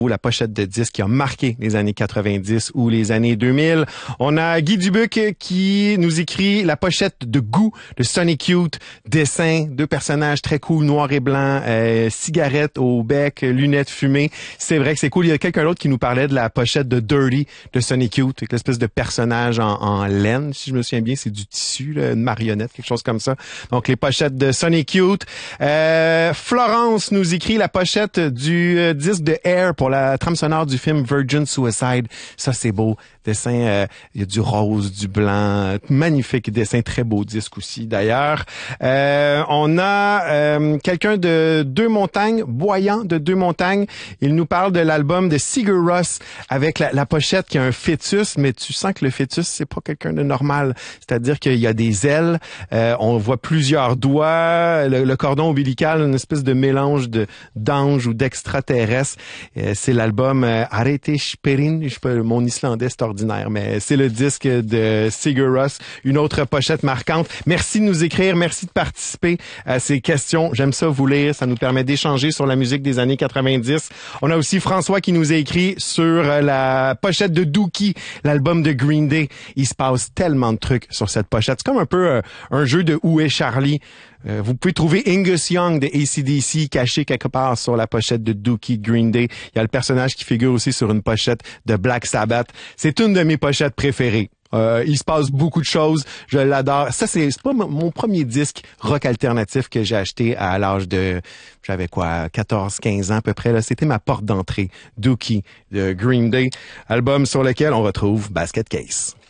la pochette de disque qui a marqué les années 90 ou les années 2000. On a Guy Dubuc qui nous écrit la pochette de Goût de Sonic Youth, dessin, deux personnages très cool, noir et blanc, cigarette au bec, lunettes fumées. C'est vrai que c'est cool. Il y a quelqu'un d'autre qui nous parlait de la pochette de Dirty de Sonic Youth, avec l'espèce de personnage en laine, si je me souviens bien, c'est du tissu, là, une marionnette, quelque chose comme ça. Donc les pochettes de Sonic Youth. Florence nous écrit la pochette du disque de Air pour la trame sonore du film Virgin Suicide. Ça, c'est beau. Dessin, il y a du rose, du blanc. Magnifique dessin. Très beau disque aussi, d'ailleurs. On a quelqu'un de Deux Montagnes, Boyant de Deux Montagnes. Il nous parle de l'album de Sigur Rós avec la pochette qui a un fœtus, mais tu sens que le fœtus, c'est pas quelqu'un de normal. C'est-à-dire qu'il y a des ailes, on voit plusieurs doigts, le cordon ombilical, une espèce de mélange d'ange ou d'extraterrestre. C'est l'album Arrêtez Sperin. Mon islandais, c'est ordinaire, mais c'est le disque de Sigur Rós. Une autre pochette marquante. Merci de nous écrire, merci de participer à ces questions. J'aime ça vous lire, ça nous permet d'échanger sur la musique des années 90. On a aussi François qui nous a écrit sur la pochette de Dookie, l'album de Green Day. Il se passe tellement de trucs sur cette pochette. C'est comme un peu un jeu de Où est Charlie? Vous pouvez trouver Angus Young de AC/DC caché quelque part sur la pochette de Dookie Green Day. Il y a le personnage qui figure aussi sur une pochette de Black Sabbath. C'est une de mes pochettes préférées. Il se passe beaucoup de choses. Je l'adore. Ça, c'est pas mon premier disque rock alternatif que j'ai acheté à l'âge de, j'avais quoi, 14, 15 ans à peu près, là. C'était ma porte d'entrée. Dookie de Green Day. Album sur lequel on retrouve Basket Case.